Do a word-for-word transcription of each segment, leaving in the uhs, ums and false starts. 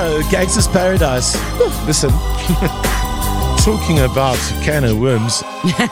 Oh, Gangster's Paradise. Listen, talking about can of worms,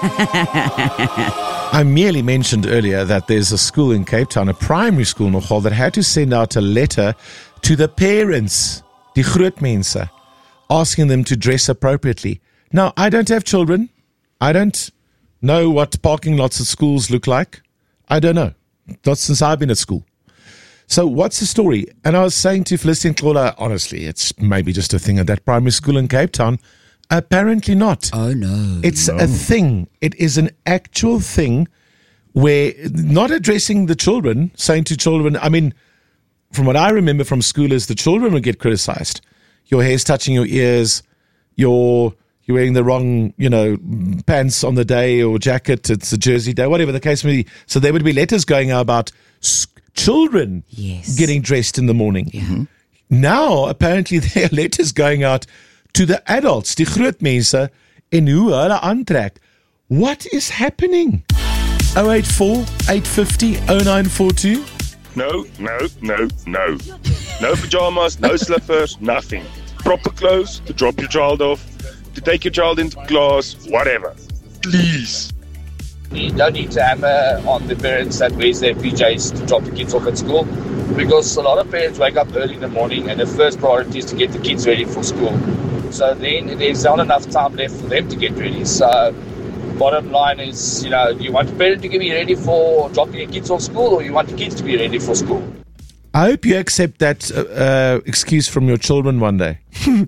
I merely mentioned earlier that there's a school in Cape Town, a primary school nogal, that had to send out a letter to the parents, die groot mense, asking them to dress appropriately. Now, I don't have children. I don't know what parking lots at schools look like. I don't know. Not since I've been at school. So what's the story? And I was saying to Felicity and Claudia, honestly, it's maybe just a thing at that primary school in Cape Town. Apparently not. Oh, no. It's no. a thing. It is an actual thing where not addressing the children, saying to children, I mean, from what I remember from school is the children would get criticized. Your hair's touching your ears, you're, you're wearing the wrong, you know, pants on the day or jacket, it's a Jersey day, whatever the case may be. So there would be letters going out about children yes. getting dressed in the morning. Yeah. Mm-hmm. Now, apparently, there are letters going out to the adults, die groot mense, en hoe hulle aantrek. What is happening? oh eight four, eight five zero, oh nine four two No, no, no, no. No pajamas, no slippers, nothing. Proper clothes to drop your child off, to take your child into class, whatever. Please. You don't need to hammer on the parents that wears their P Js to drop the kids off at school, because a lot of parents wake up early in the morning and the first priority is to get the kids ready for school. So then there's not enough time left for them to get ready. So bottom line is, you know, you want the parent to be ready for dropping your kids off school, or you want the kids to be ready for school? I hope you accept that uh, uh, excuse from your children one day.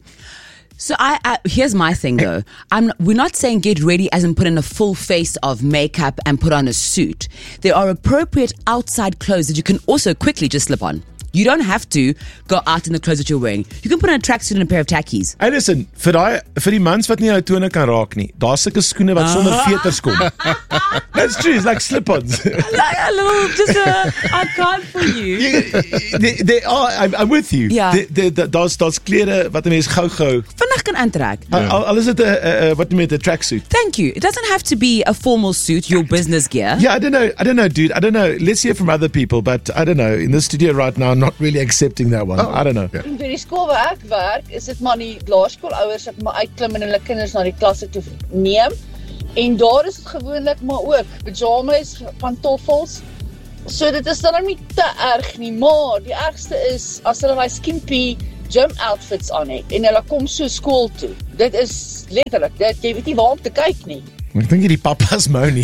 So I, I here's my thing though. I'm we're not saying get ready as in put in a full face of makeup and put on a suit. There are appropriate outside clothes that you can also quickly just slip on. You don't have to go out in the clothes that you're wearing. You can put on a tracksuit and a pair of tackies. Hey, listen, vir daai vir die mans wat nie jou tone kan raak nie, daar's sulke skoene wat sonder veters kom. That's true, it's like slip-ons. Like a little, just a, I can't for you. Yeah, they, they are, I'm, I'm with you. Ja. De, de, de, daar's daar's klere wat 'n mens gou-gou Vinnig kan aantrek. Al, al, al is dit 'n wat noem jy 'n tracksuit. Thank you. It doesn't have to be a formal suit, your business gear. Yeah, I don't know. I don't know, dude. I don't know. Let's hear from other people, but I don't know. In the studio right now, not really accepting that one. Oh, I don't know. Yeah. Vir die skool waar ek werk, is dit maar die laerskoolouers wat maar uitklim en hulle kinders na die klasse toe neem. En daar is dit gewoonlik maar ook pyjamas, pantoffels. So dit is dan nie te erg nie, maar die ergste is as hulle daai skimpy gym outfits aan het en hulle kom so skool toe. Dit is letterlik, dit jy weet nie waar om te kyk nie. Ek dink die papas mou nie.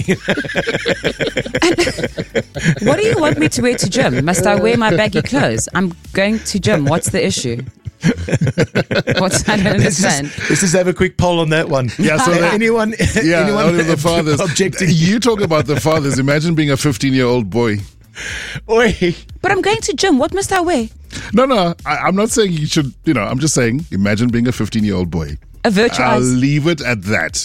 What do you want me to wear to gym? Must I wear my baggy clothes? I'm going to gym. What's the issue? What's I don't Let's understand. just, let's just have a quick poll on that one. Yeah, so that- anyone, Yeah, anyone only the fathers. objecting? You talk about the fathers. Imagine being a fifteen-year-old boy. Oi. But I'm going to gym. What must I wear? No, no, I, I'm not saying you should, you know, I'm just saying, imagine being a fifteen-year-old boy. A virtual I'll eyes. leave it at that.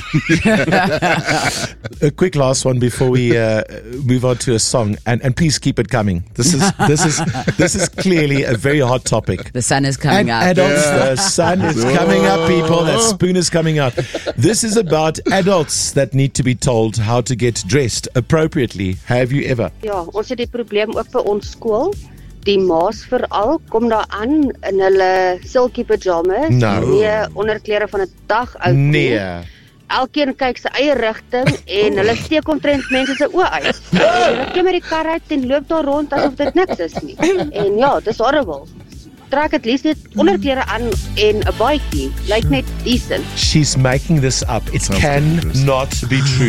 A quick last one before we uh, move on to a song, and, and please keep it coming. This is this is this is clearly a very hot topic. The sun is coming And up. adults, Yeah. the sun is coming up, people. That spoon is coming up. This is about adults that need to be told how to get dressed appropriately. Have you ever? Ja, ons het die probleem ook by ons skool. Die ma's veral kom daar aan in hulle silkie pyjamas, No. nie onderklere van 'n dag oud Nee. nie. Elkeen kyk sy eie rigting en hulle steek omtrent mense se oë uit. Hulle klim met die kar uit en loop daar rond asof dit niks is nie. En ja, dis horrible. Trek at least net onderklere aan en 'n baadjie. Lyk net decent. She's making this up. It Sounds cannot be true.